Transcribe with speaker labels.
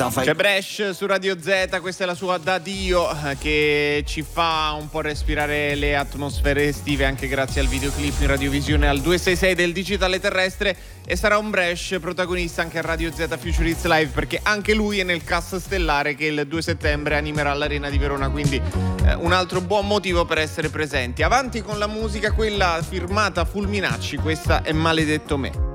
Speaker 1: C'è Bresh su Radio Z, questa è la sua Da Dio, che ci fa un po' respirare le atmosfere estive anche grazie al videoclip in radiovisione al 266 del Digitale Terrestre, e sarà un Bresh protagonista anche a Radio Z Future Hits Live, perché anche lui è nel cast stellare che il 2 settembre animerà l'Arena di Verona, quindi un altro buon motivo per essere presenti. Avanti con la musica, quella firmata Fulminacci, questa è Maledetto Me.